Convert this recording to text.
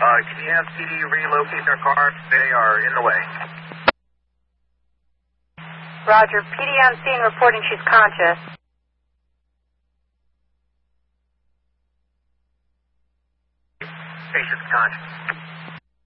Can you have PD relocate their cars? They are in the way. Roger. PD on scene reporting she's conscious. Patient's conscious.